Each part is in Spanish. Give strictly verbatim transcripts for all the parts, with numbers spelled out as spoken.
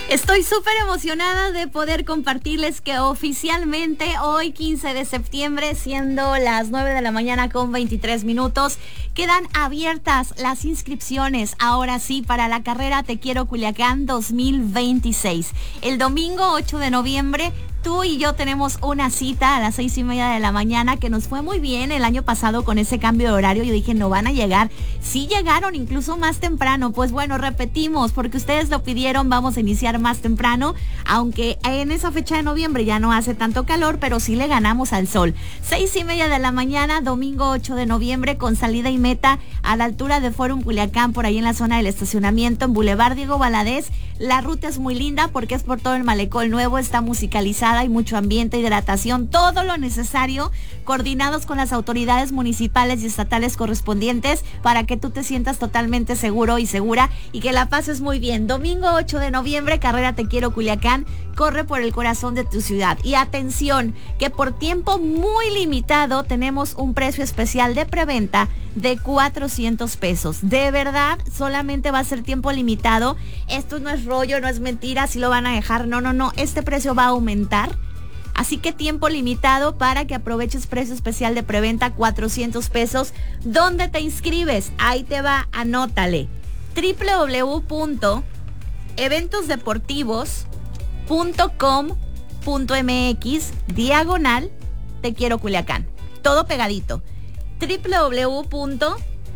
Estoy súper emocionada de poder compartirles que oficialmente hoy quince de septiembre, siendo las nueve de la mañana con veintitrés minutos, quedan abiertas las inscripciones, ahora sí, para la carrera Te Quiero Culiacán dos mil veintiséis. El domingo ocho de noviembre, tú y yo tenemos una cita a las seis y media de la mañana, que nos fue muy bien el año pasado con ese cambio de horario. Yo dije, no van a llegar. Sí llegaron, incluso más temprano. Pues bueno, repetimos, porque ustedes lo pidieron, vamos a iniciar más temprano, aunque en esa fecha de noviembre ya no hace tanto calor, pero sí le ganamos al sol. Seis y media de la mañana, domingo ocho de noviembre, con salida y meta a la altura de Forum Culiacán, por ahí en la zona del estacionamiento, en Boulevard Diego Valadez. La ruta es muy linda porque es por todo el Malecón Nuevo, está musicalizada, hay mucho ambiente, hidratación, todo lo necesario, coordinados con las autoridades municipales y estatales correspondientes para que tú te sientas totalmente seguro y segura y que la pases muy bien. Domingo ocho de noviembre, carrera Te Quiero Culiacán, corre por el corazón de tu ciudad. Y atención, que por tiempo muy limitado tenemos un precio especial de preventa de cuatrocientos pesos. De verdad, solamente va a ser tiempo limitado. Esto no es rollo, no es mentira, si lo van a dejar. No, no, no, este precio va a aumentar. Así que tiempo limitado para que aproveches precio especial de preventa, cuatrocientos pesos. ¿Dónde te inscribes? Ahí te va, anótale. doble u doble u doble u punto eventos deportivos punto com punto m x diagonal Te Quiero Culiacán. Todo pegadito. doble u doble u doble u punto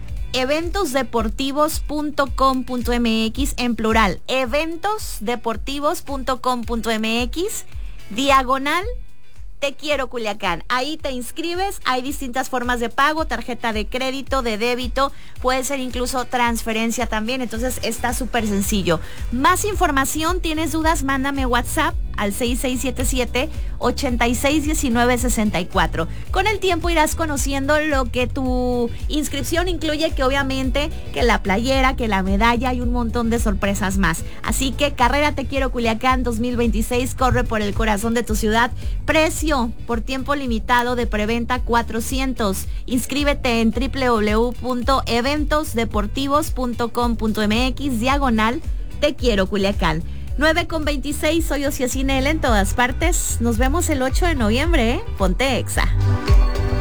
eventos deportivos punto com punto m x en plural. eventos deportivos punto com punto m x diagonal Te Quiero Culiacán. Ahí te inscribes, hay distintas formas de pago, tarjeta de crédito, de débito, puede ser incluso transferencia también, entonces está súper sencillo. Más información, tienes dudas, mándame WhatsApp al seis seis siete siete, ocho seis uno nueve seis cuatro. Con el tiempo irás conociendo lo que tu inscripción incluye, que obviamente que la playera, que la medalla y un montón de sorpresas más. Así que carrera Te Quiero Culiacán dos mil veintiséis, corre por el corazón de tu ciudad. Precio por tiempo limitado de preventa cuatrocientos. Inscríbete en doble u doble u doble u punto eventos deportivos punto com punto m x diagonal Te Quiero Culiacán. nueve con veintiséis, soy Ociacinel en todas partes. Nos vemos el ocho de noviembre, ¿eh? Ponte Exa.